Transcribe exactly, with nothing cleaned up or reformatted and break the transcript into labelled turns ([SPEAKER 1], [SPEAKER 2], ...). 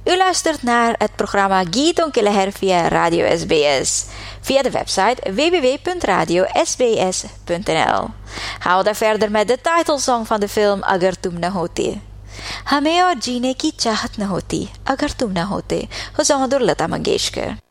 [SPEAKER 1] U luistert naar het programma Gitong Kilaher via Radio S B S. Via de website w w w punt radio s b s punt n l. Gaan we daar verder met de titelsong van de film Agar Tum Na Hote. Hame aur jeene ki chahat na hoti, agar tum na hote, gezongen door Lata Mangeshkar.